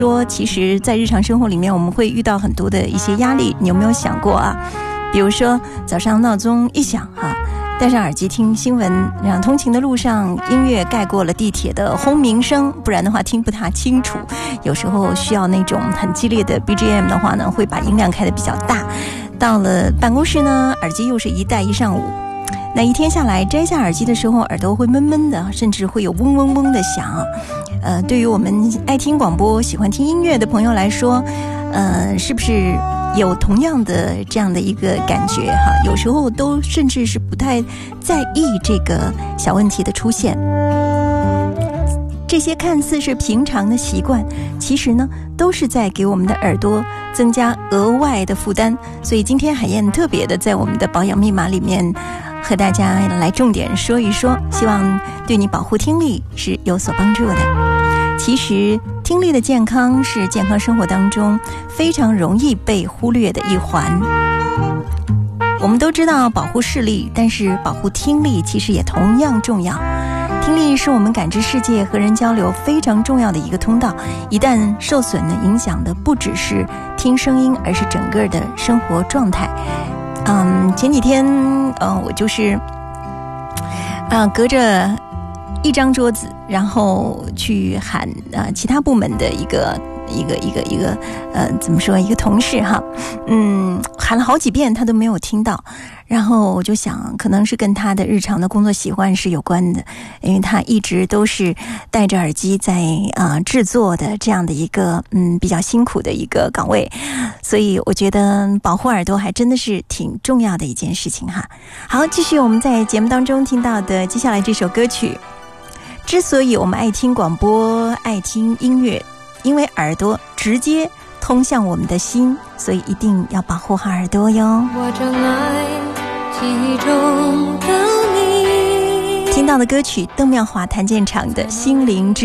说其实在日常生活里面我们会遇到很多的一些压力，你有没有想过啊？比如说早上闹钟一响戴上耳机听新闻，让通勤的路上音乐盖过了地铁的轰鸣声，不然的话听不太清楚。有时候需要那种很激烈的 BGM 的话呢，会把音量开得比较大。到了办公室呢，耳机又是一戴一上午。那一天下来，摘下耳机的时候，耳朵会闷闷的，甚至会有嗡嗡嗡的响。对于我们爱听广播、喜欢听音乐的朋友来说，是不是有同样的这样的一个感觉有时候都甚至是不太在意这个小问题的出现。这些看似是平常的习惯，其实呢都是在给我们的耳朵增加额外的负担。所以今天海燕特别的在我们的保养密码里面和大家来重点说一说，希望对你保护听力是有所帮助的。其实听力的健康是健康生活当中非常容易被忽略的一环。我们都知道保护视力，但是保护听力其实也同样重要。听力是我们感知世界和人交流非常重要的一个通道，一旦受损呢，影响的不只是听声音，而是整个的生活状态。前几天我就是隔着一张桌子，然后去喊其他部门的一个怎么说，一个同事喊了好几遍他都没有听到。然后我就想可能是跟他的日常的工作习惯是有关的，因为他一直都是戴着耳机在制作的这样的一个比较辛苦的一个岗位，所以我觉得保护耳朵还真的是挺重要的一件事情好，继续我们在节目当中听到的接下来这首歌曲。之所以我们爱听广播、爱听音乐，因为耳朵直接通向我们的心，所以一定要保护好耳朵哟。 我正爱其中的你。 听到的歌曲，邓妙华、谭健常的《心灵之